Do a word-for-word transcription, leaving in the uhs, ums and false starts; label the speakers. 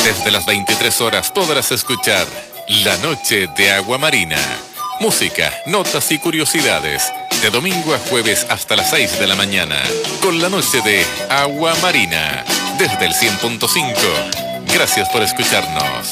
Speaker 1: Desde las veintitrés horas podrás escuchar La Noche de Agua Marina. Música, notas y curiosidades. De domingo a jueves hasta las seis de la mañana. Con La Noche de Agua Marina. Desde el cien punto cinco. Gracias por escucharnos.